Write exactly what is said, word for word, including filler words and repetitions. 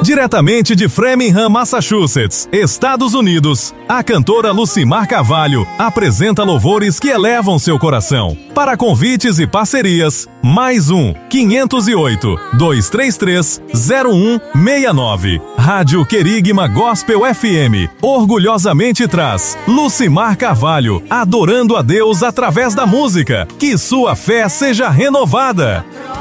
Diretamente de Framingham, Massachusetts, Estados Unidos, a cantora Lucimar Carvalho apresenta louvores que elevam seu coração. Para convites e parcerias, mais um quinhentos e oito, dois três três, zero um seis nove. Rádio Querigma Gospel F M orgulhosamente traz Lucimar Carvalho, adorando a Deus através da música. Que sua fé seja renovada.